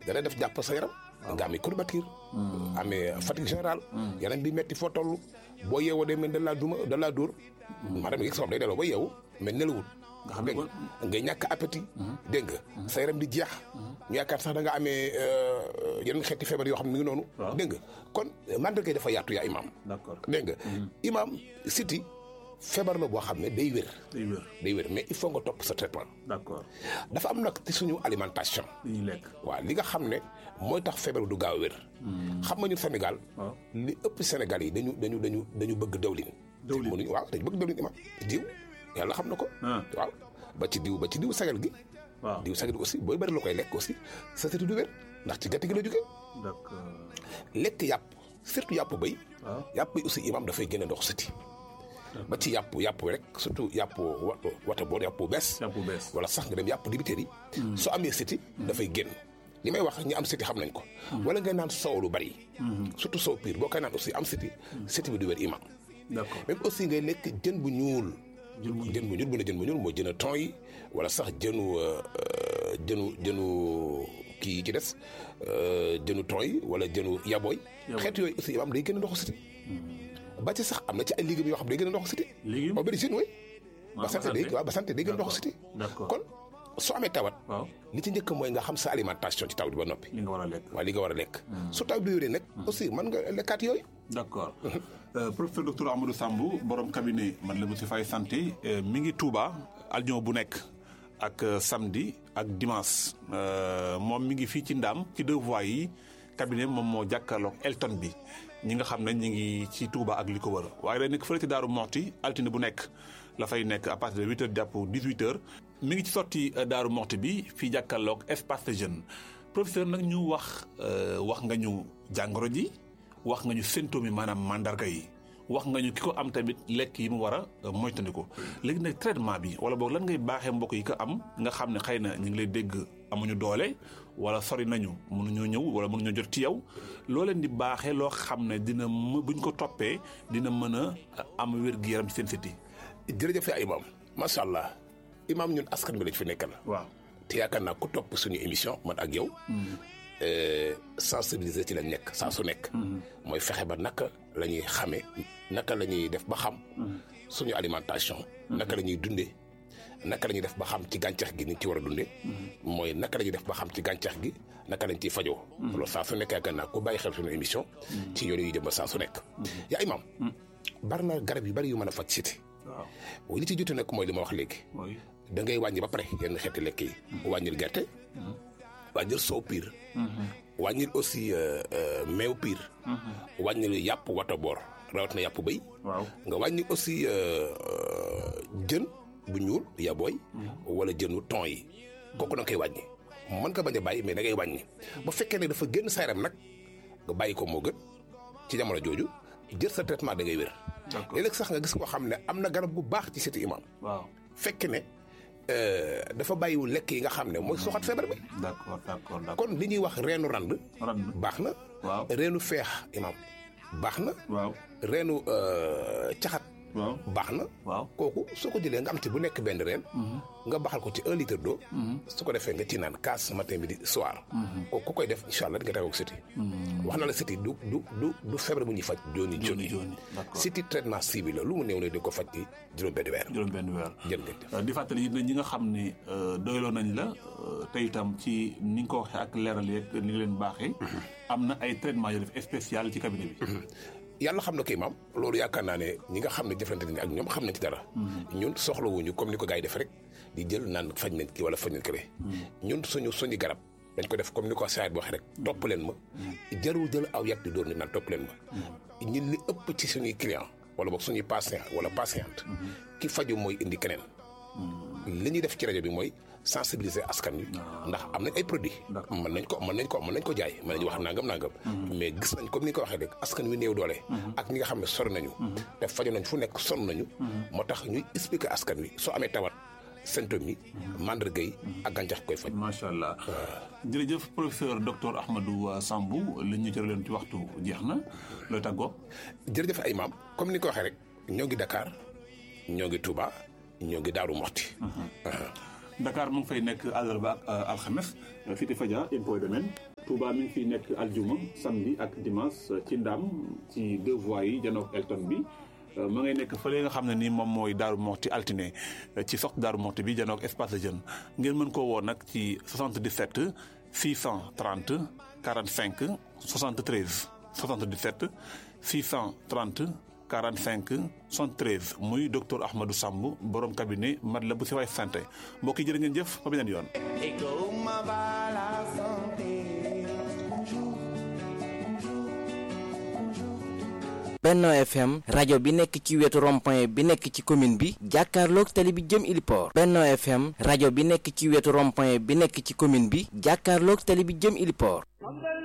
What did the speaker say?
dana def jàpp sa yaram nga amee courbature amee fatigue générale yaram bi metti foo toll boo yeewoo day mel da laa dóor maanaam yëg sabab day delloo ba yeewu mais nelawul dégg nga ngay ñàkk appétit dégg nga sa yaram di jeex ñu yaakaar sax da nga amee yeneen xeeti feebar yoo xam ne mi ngi noonu dégg nga kon mandarga dafa yaatu yaa imaam d'accord dégg nga imaam siti feebar la boo xam ne day wér mais il faut nga topp sa traitement d'accord dafa am nag ci suñu alimentation li ñuy lekk waaw li nga xam ne mooy tax feebar du gaaw a wér xam nga ñu Sénégal li ëpp Sénégal yi dañu bëgg dawlin mënuñu waaw dañu bëgg dawlin imaam diw yàlla xam na ko waaw ba ci diw sagal gi waaw diw sagal gi aussi booy bëri la koy lekk aussi sa siti du wér ndax ci gerte gi la jógee d'accord lekk yàpp surtout yàpp bëy yàpp bëy aussi imaam dafay génne ndox siti ba ci yàpp rek surtout yàpp wata boor yàpp bu bees wala sax nga dem yàpp dibiteer yi soo amee siti dafay génn li may wax ñi am siti xam nañ ko wala ngay naan soow lu bari surtout soow piir boo koy naan aussi am siti bi du wér imaam d'accord même aussi ngay lekk jën bu ñuul mooy jën a thon yi wala sax jënu kii ci des jënu thon yi wala jënu yabooy xeetu yooyu aussi imaam day génn ndoxu siti ba ci sax am na ci ay légumes yoo xam day gën a ndox siti aubergine way ba santé day gën a ndox siti kon soo amee tawat li ci njëkk mooy nga xam sa alimentation ci taw bi ba noppi li nga war a lekk su taw bi yoree nag aussi mën nga lekkaat yooyu d'accord professeur docteur Amadou Samb borom cabinet man la monsieur Faye santé mi ngi Touba aljuma bu nekk ak samedi ak dimanche moom mi ngi fii ci Ndaam ci 2 voies yi cabinet moom moo jàkkaarloog Elton bi ñi nga xam ne ñi ngi ci Touba ak li ko wër waaye day nekk fële ci Daaru Moxti altine bu nekk la fay nekk à partir de 8h jàpp 18h mi ngi ci sotti Daaru Moxti bi fii jàkkaarloog espace de jeune professeur nag ñu wax nga ñu jàngoro ji wax nga ñu symptômes yi maanaam mandarga yi wax nga ñu ki ko am tamit lekk yi mu war a moytandiku léegi nag traitement bi wala boog lan ngay baaxee mbokk yi ko am nga xam ne xëy na ñu ngi lay dégg amuñu doole wala sori nañu mënuñoo ñëw wala mënuñoo jot ci yow loo leen di baaxee loo xam ne dina buñ ko toppee dina mën a am wér-gu-yaram ci seen siti jërëjëf yaa imaam macha allah imaam ñun askan bi lañ fi nekkal waaw te yaakaar naa ku topp suñu émission man ak yow sensibiliser ci lañ nekk saa su nekk mooy fexe ba naka la ñuy xamee naka la ñuy def ba xam suñu alimentation naka la ñuy dundee naka la ñuy def ba xam ci gàncax gi ni ci war a dundee mooy naka la ñuy def ba xam ci gàncax gi naka lañ ciy fajoo loolu saa su nekk yaakaar naa ku bàyyi xel suñu émission ci yoonu yu jëm ba saa su nekk yaa imaam bari na garab yu bari yu mën a faj siti waaw li ci jote nag mooy li ma wax léegi da ngay wàññi ba pare yenn xeeti lekk yi wàññil gerte wàññil soow piir wàññil aussi meew piir wàññil yàpp wata boor rawat na yàpp bëy nga wàññi aussi jën bu ñuul yabooy wala jënu thon yi kooku da nga koy wàññi mën nga bañ a bàyyi mais da ngay wàññi bu fekkee ne dafa génn sa yaram nag nga bàyyi ko moo gën ci jamono jooju jël sa traitement da ngay wér léeg-léeg sax nga gis koo xam ne am na garab bu baax ci siti imaam fekk ne dafa bàyyiwul lekk yi nga xam ne mooy soxat feebar bi d'accord kon li ñuy wax reenu rand baax na reenu feex imaam baax na reenu caxat baax na kooku soo ko jëlee nga am ci bu nekk benn reen nga baxal ko ci 1 litre d'eau su ko defee nga ci naan kaas matin midi soir kooku ku koy def incha allah di nga tegoog siti wax na la siti du feebar bu ñuy faj jooni siti traitement ciblé la lu mu néew ne di ko faj ci juróom-benn weer jël nga di fàttali ñi nga xam ne doyloo nañ la te itam ci ni nga ko waxee ak leeral yeeg ni nga leen baaxee am na ay traitement yoo def spécial ci cabinet bi yàlla xam na ko imaam loolu yaakaar naa ne ñi nga xam ne jëflante nañ ak ñoom xam nañ ci dara ñun soxlawuñu comme ni ko gars yi def rek di jël naan faj nañ ki wala faj nañ kële ñun suñu garab dañ ko def comme ni ko saayit boo waxee rek topp leen ma jarul jël aw yàq di doon ni naan topp leen ma ñun li ëpp ci suñuy client wala boog suñuy patient wala patiente ki faju mooy indi keneen li ñuy def ci rajo bi mooy sensibiliser askan wi ndax am nañ ay produits mën nañ ko jaay mën nañu wax nangam mais gis nañ comme ni nga ko waxee rek askan wi néew doole ak ñi nga xam ne sori nañu te faju nañ fu nekk sonn nañu moo tax ñuy expliquer askan wi soo amee tawat symptômes yi mandarga yi ak gàncax koy faj macha allah jërëjëf professeur docteur Ahmadou Samb li ñu cëraleen ci waxtu jeex na looy tàggoo jërëjëf ay maam comme ni nga ko waxee rek ñoo ngi Dakar ñoo ngi Touba ñoo ngi Daaru Moxti Dakar mu ngi fay nekk àllarba ak alxames Cité Fadia impôt domaine Touba mi ngi fiy nekk aljuma samedi ak dimanche ci Ndam ci 2 voies yi janook Elton bi ma ngay nekk fële nga xam ne ni moom mooy Daaru Moxti altine ci sox Daaru Moxti bi janook espace de jeune ngeen mën koo woo nag ci 77 630 45 73 77 630 45 73 muy docteur Ahmadou Samb borom cabinet Matlaboul Chifaay santé mbokk yi jërë ngeen jëf ba beneen yoon. Benno FM rajo bi nekk ci wetu rond-point bi nekk ci commune bi jàkkaarloog tali bi jëm Iliport. Benno FM rajo bi nekk ci wetu rond-point bi nekk ci commune bi jàkkaarloog tali bi jëm Iliport.